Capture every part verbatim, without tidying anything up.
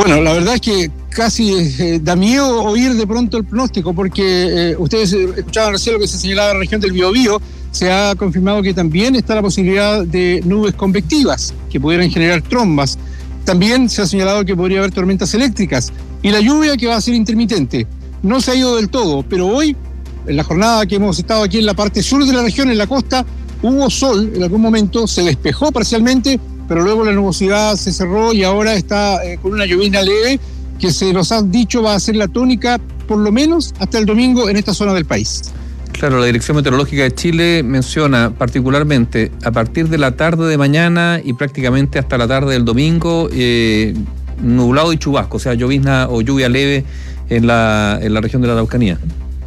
Bueno, la verdad es que casi eh, da miedo oír de pronto el pronóstico, porque eh, ustedes escuchaban recién lo que se señalaba en la región del Biobío. Se ha confirmado que también está la posibilidad de nubes convectivas que pudieran generar trombas. También se ha señalado que podría haber tormentas eléctricas y la lluvia que va a ser intermitente. No se ha ido del todo, pero hoy, en la jornada que hemos estado aquí en la parte sur de la región, en la costa, hubo sol en algún momento, se despejó parcialmente, pero luego la nubosidad se cerró y ahora está eh, con una llovizna leve que se nos han dicho va a ser la tónica por lo menos hasta el domingo en esta zona del país. Claro, la Dirección Meteorológica de Chile menciona particularmente a partir de la tarde de mañana y prácticamente hasta la tarde del domingo, eh, nublado y chubasco, o sea, llovizna o lluvia leve en la, en la región de la Araucanía.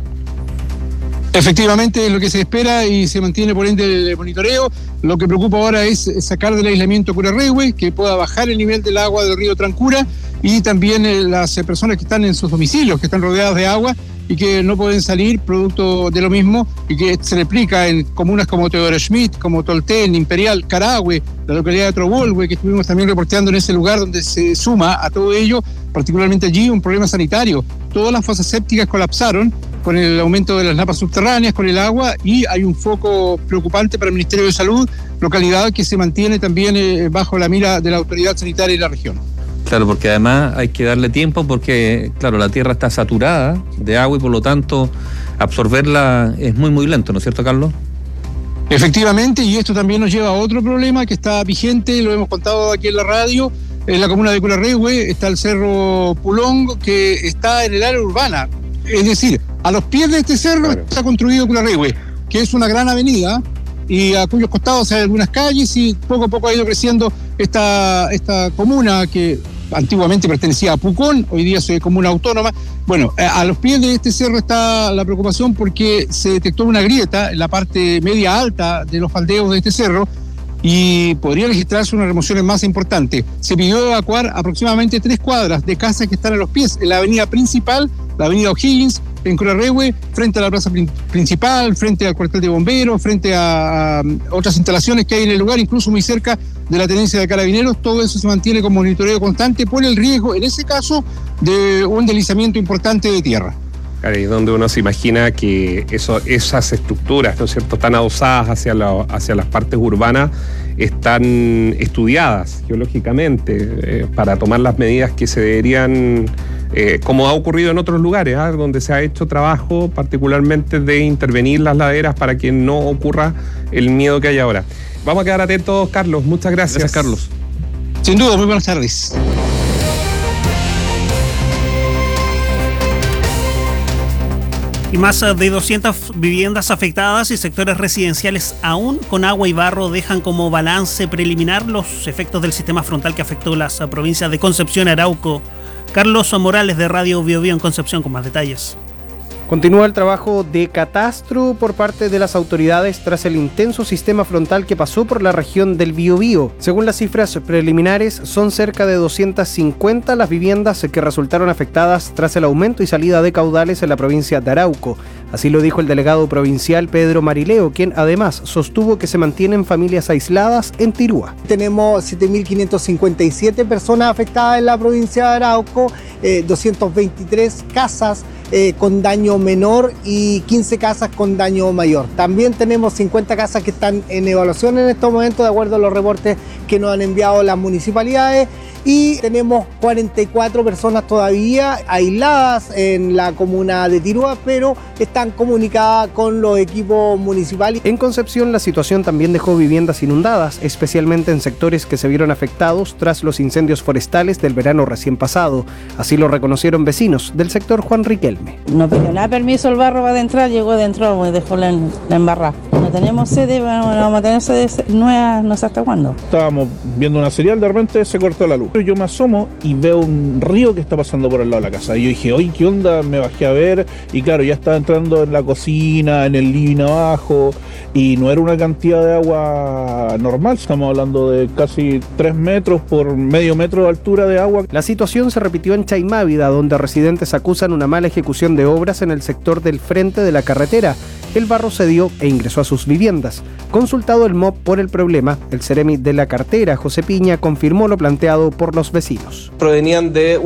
Efectivamente, es lo que se espera y se mantiene por ende el monitoreo. Lo que preocupa ahora es sacar del aislamiento Curarrehue, que pueda bajar el nivel del agua del río Trancura, y también eh, las personas que están en sus domicilios, que están rodeadas de agua y que no pueden salir producto de lo mismo, y que se replica en comunas como Teodoro Schmidt, como Tolten, Imperial, Carahue, la localidad de Trobolhue, que estuvimos también reporteando en ese lugar, donde se suma a todo ello, particularmente allí, un problema sanitario. Todas las fosas sépticas colapsaron con el aumento de las napas subterráneas, con el agua, y hay un foco preocupante para el Ministerio de Salud, localidad que se mantiene también eh, bajo la mira de la autoridad sanitaria de la región. Claro, porque además hay que darle tiempo porque, claro, la tierra está saturada de agua y por lo tanto absorberla es muy, muy lento, ¿no es cierto, Carlos? Efectivamente, y esto también nos lleva a otro problema que está vigente, lo hemos contado aquí en la radio. En la comuna de Curarrehue está el Cerro Pulongo, que está en el área urbana. Es decir, a los pies de este cerro claro. está construido Curarrehue, que es una gran avenida y a cuyos costados hay algunas calles, y poco a poco ha ido creciendo esta, esta comuna que antiguamente pertenecía a Pucón, hoy día es comuna autónoma. Bueno, a los pies de este cerro está la preocupación porque se detectó una grieta en la parte media alta de los faldeos de este cerro y podría registrarse una remoción en masa importante. Se pidió evacuar aproximadamente tres cuadras de casas que están a los pies, en la avenida principal, la avenida O'Higgins, en Curarrehue, frente a la plaza principal, frente al cuartel de bomberos, frente a, a otras instalaciones que hay en el lugar, incluso muy cerca de la tenencia de carabineros. Todo eso se mantiene con monitoreo constante por el riesgo, en ese caso, de un deslizamiento importante de tierra. Claro, y donde uno se imagina que eso, esas estructuras, ¿no es cierto?, tan adosadas hacia, la, hacia las partes urbanas, están estudiadas geológicamente eh, para tomar las medidas que se deberían, eh, como ha ocurrido en otros lugares, ¿eh? donde se ha hecho trabajo particularmente de intervenir las laderas para que no ocurra el miedo que hay ahora. Vamos a quedar atentos, Carlos. Muchas gracias. Gracias, Carlos. Sin duda, muy buenas tardes. Y más de doscientas viviendas afectadas y sectores residenciales aún con agua y barro dejan como balance preliminar los efectos del sistema frontal que afectó las provincias de Concepción y Arauco. Carlos Morales de Radio Biobío en Concepción con más detalles. Continúa el trabajo de catastro por parte de las autoridades tras el intenso sistema frontal que pasó por la región del Biobío. Según las cifras preliminares, son cerca de doscientas cincuenta las viviendas que resultaron afectadas tras el aumento y salida de caudales en la provincia de Arauco. Así lo dijo el delegado provincial Pedro Marileo, quien además sostuvo que se mantienen familias aisladas en Tirúa. Tenemos siete mil quinientas cincuenta y siete personas afectadas en la provincia de Arauco, eh, doscientas veintitrés casas Eh, con daño menor y quince casas con daño mayor. También tenemos cincuenta casas que están en evaluación en estos momentos de acuerdo a los reportes que nos han enviado las municipalidades, y tenemos cuarenta y cuatro personas todavía aisladas en la comuna de Tirúa, pero están comunicadas con los equipos municipales. En Concepción la situación también dejó viviendas inundadas, especialmente en sectores que se vieron afectados tras los incendios forestales del verano recién pasado. Así lo reconocieron vecinos del sector Juan Riquelme. No pidió nada permiso, el barro va de entrar, llegó dentro y dejó la, la embarrada. No tenemos sede, bueno, vamos a tener sede nueva, no sé hasta cuándo. Estábamos viendo una serial, de repente se cortó la luz. Yo me asomo y veo un río que está pasando por el lado de la casa. Y yo dije, oye, ¿qué onda? Me bajé a ver y claro, ya estaba entrando en la cocina, en el living abajo, y no era una cantidad de agua normal. Estamos hablando de casi tres metros por medio metro de altura de agua. La situación se repitió en Chaimávida, donde residentes acusan una mala ejecución de obras en el sector del frente de la carretera. El barro cedió e ingresó a sus viviendas. Consultado el M O P por el problema, el Ceremi de la cartera, José Piña, confirmó lo planteado por los vecinos. Provenían de